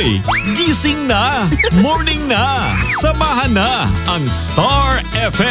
Hoy! Gising na! Morning na! Samahan na ang Star FM!